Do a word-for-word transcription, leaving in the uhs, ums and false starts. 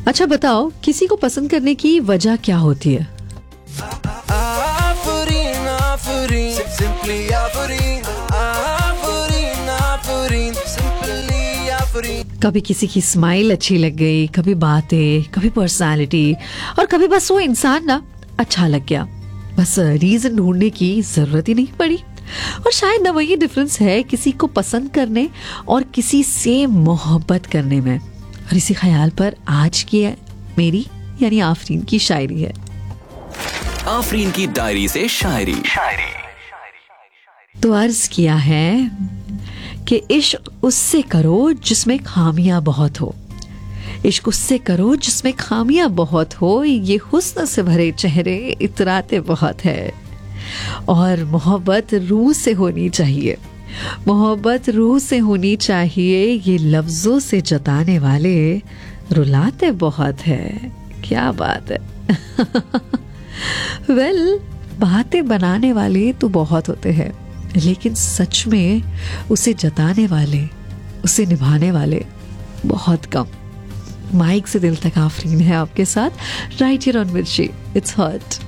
अच्छा बताओ, किसी को पसंद करने की वजह क्या होती है? Afreen, Afreen, simply Afreen, Afreen, Afreen, simply Afreen. कभी किसी की स्माइल अच्छी लग गई, कभी बातें, कभी पर्सनालिटी, और कभी बस वो इंसान ना अच्छा लग गया। बस रीजन ढूंढने की जरूरत ही नहीं पड़ी। और शायद ना वही डिफरेंस है किसी को पसंद करने और किसी से मोहब्बत करने में। और इसी ख्याल पर आज की मेरी यानी आफरीन की शायरी है। आफरीन की डायरी से शायरी। तो अर्ज किया है कि इश्क उससे करो जिसमें खामियां बहुत हो, इश्क उससे करो जिसमें खामियां बहुत हो, ये हुस्न से भरे चेहरे इतराते बहुत है। और मोहब्बत रूह से होनी चाहिए, मोहब्बत रूह से होनी चाहिए, ये लफ्जों से जताने वाले रुलाते बहुत है। क्या बात है। वेल well, बातें बनाने वाले तो बहुत होते हैं, लेकिन सच में उसे जताने वाले, उसे निभाने वाले बहुत कम। माइक से दिल तक आफरीन है आपके साथ, राइट हियर ऑन मिर्ची। It's hot.